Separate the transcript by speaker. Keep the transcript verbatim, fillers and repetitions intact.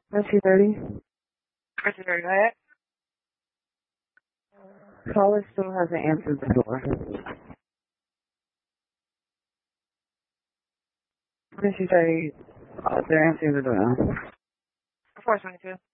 Speaker 1: Mercy thirty.
Speaker 2: Mercy thirty, go ahead.
Speaker 1: Caller still hasn't answered the door. Mercy thirty. Uh, they're answering the door now.
Speaker 2: four twenty-two.